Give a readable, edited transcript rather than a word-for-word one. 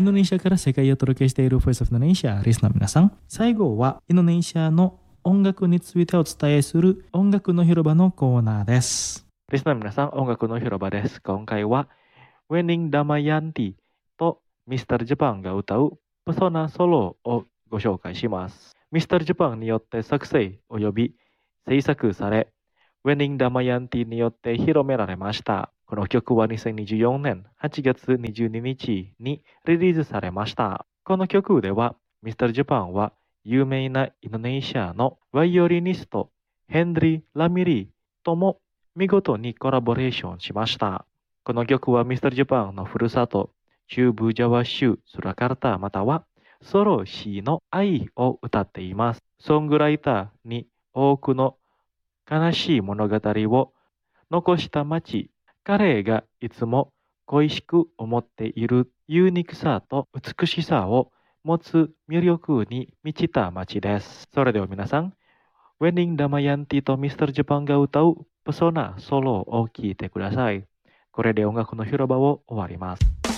インドネシアから世界へお届けしている Voice of Indonesia リスナーの皆さん、最後はインドネシアの音楽についてお伝えする音楽の広場のコーナーです。リスナーの皆さん、音楽の広場です。今回は Wening Damayanti と Mr. Japan が歌うパソナソロをご紹介します。Mr. Japan によって作成及び制作され、Wening Damayanti によって広められました。この曲は2024年8月22日にリリースされました。この曲では Mr. Japan は有名なインドネシアのバイオリニストヘンリー・ラミリーとも見事にコラボレーションしました。この曲は Mr. Japan のふるさと中部ジャワ州スラカルタまたはソロシーの愛を歌っています。ソングライターに多くの悲しい物語を残した町、彼がいつも恋しく思っているユニークさと美しさを持つ魅力に満ちた町です。それでは皆さん、ウェディング・ダマヤンティとミスター・ジャパンが歌うパソナソロを聴いてください。これで音楽の広場を終わります。